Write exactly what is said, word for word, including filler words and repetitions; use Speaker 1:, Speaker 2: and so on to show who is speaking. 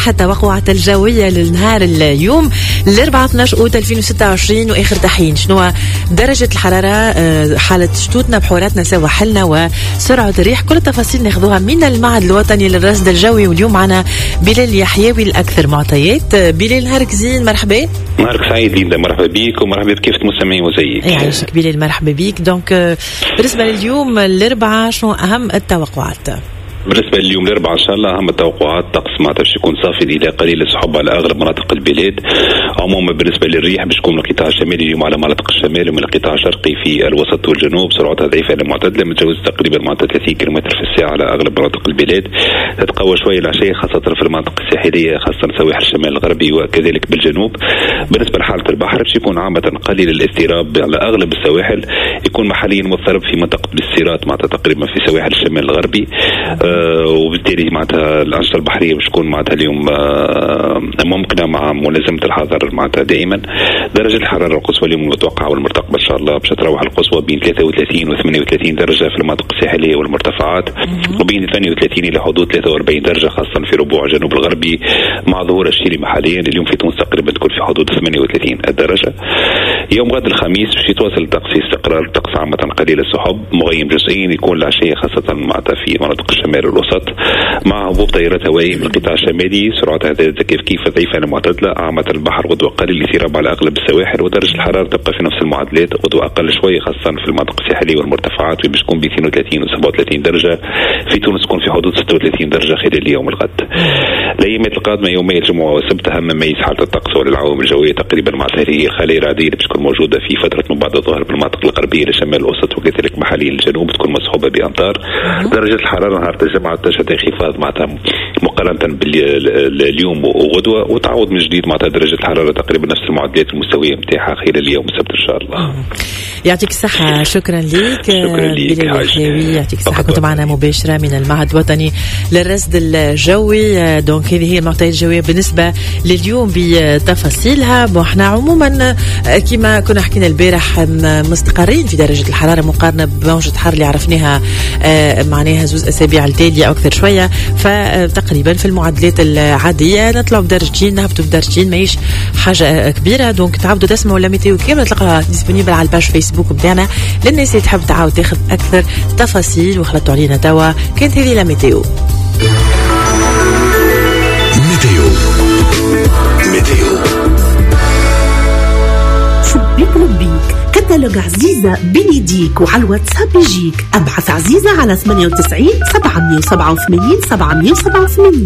Speaker 1: صباح التوقعات الجوية للنهار اليوم الأربعاء اثني عشر أوت ألفين وستة وعشرين وآخر تحين. شنو درجة الحرارة، حالة شتوتنا بحوراتنا سواحلنا وسرعة الريح، كل التفاصيل ناخذوها من المعهد الوطني للرصد الجوي. واليوم معنا بلال يحيوي الأكثر معطيات. بلال نهارك زين، مرحبا.
Speaker 2: نهارك سعيد ليندا، مرحبا بيك ومرحبا بكيف المستمعين وزيك.
Speaker 1: يعيشك بلال، مرحبا بيك. دونك بالنسبة لليوم الأربعاء شنو أهم التوقعات؟
Speaker 2: بالنسبة لليوم الأربعاء إن شاء الله أهم التوقعات طقس معناتها باش يكون صافي إلى قليل السحب على أغلب مناطق البلاد. عموما بالنسبة للريح باش تكون من القطاع الشمالي اليوم على مناطق الشمال ومن القطاع الشرقي في الوسط والجنوب سرعتها ضعيفة إلى معتدلة متجاوز تقريبا معناتها ثلاثين كيلومتر في الساعة على أغلب مناطق البلاد. تتقوى شوية العشية خاصة في المناطق الساحلية خاصة سواحل الشمال الغربي وكذلك بالجنوب. بالنسبة لحالة البحر باش يكون عامة قليل الاضطراب على أغلب السواحل، يكون محليا مضطرب في منطقة بالسيرات معناتها تقريبا في سواحل الشمال الغربي. أه وبالتالي معناتها الأنشطة البحرية باش تكون معناتها اليوم ممكنة مع ملازمة الحذر معناتها دائما. درجة الحرارة القصوى اليوم المتوقعة والمرتقبة إن شاء الله باش تروح القصوى بين ثلاثة وثلاثين و ثمانية وثلاثين درجة في المناطق الساحلية والمرتفعات، وبين ثمانية وثلاثين إلى حدود ثلاثة وأربعين درجة خاصة في ربوع الجنوب الغربي مع ظهور الشيري محليا. اليوم في تونس تقريبا تكون في حدود ثمانية وثلاثين درجة. يوم غد الخميس باش يتواصل الطقس في استقرار، الطقس عامة قليل السحب مغيم جزئيا، يكون العشية خاصة معناتها في مناطق الشمال والوسط مع هبوط تيارات هوائية من القطاع الشمالي سرعتها كيف كيف ضعيفة معتدلة. عامة البحر غدوة قليل الاضطراب على أغلب السواحل، ودرجة الحرارة تبقى في نفس المعدلات، غدوة أقل شوية خاصة في المناطق الساحلية والمرتفعات باش تكون ب اثنين وثلاثين و سبعة وثلاثين درجة. في تونس تكون في حدود ستة وثلاثين درجة خلال اليوم الغد. الأيامات القادمة يومي الجمعة والسبت أهم مميز حالة الطقس والعوامل الجوية تقريبا معناتها هي الخلايا الرعدية باش تكون موجودة في فترة من بعد الظهر بالمناطق الغربية لشمال الوسط وكذلك محليا الجنوب تكون مصحوبة بأمطار. درجة الحرارة نهار الجمعة تشهد انخفاض معناتها مقارنة باليوم وغدوة، وتعود من جديد معناتها درجة الحرارة تقريبا نفس المعدلات المستوية متاعها خلال اليوم السبت إن شاء الله.
Speaker 1: يعطيك الصحة، شكرا لك.
Speaker 2: شكرا لك
Speaker 1: يعطيك الصحة، كنت معنا مباشرة من المعهد الوطني للرصد الجوي. دونك هذه هي المعطيات الجوية بالنسبة لليوم بتفاصيلها. وإحنا عموما كما كنا حكينا البارح مستقرين في درجة الحرارة مقارنة بموجة حر اللي عرفناها معناها زوز أسابيع التالية أو أكثر شوية، فتقريبا في المعدلات العادية نطلعوا بدرجتين نهبطوا بدرجتين، ماهيش حاجة كبيرة. دونك تعودوا تسمعوا لاميتيو كاملة تلقاها ديسبونيبل على الباج فيسبوك بتاعنا للناس اللي تحب تعاود تاخذ أكثر تفاصيل. وخلطوا علينا توا كانت هذه لاميتيو.
Speaker 3: ميتيو ميتيو
Speaker 4: شبيك لبيك كتالوج عزيزة بيديك وعلى الواتساب يجيك. ابعث عزيزة على ثمانية وتسعين سبعمية وسبعة وثمانين سبعمية وسبعة وثمانين.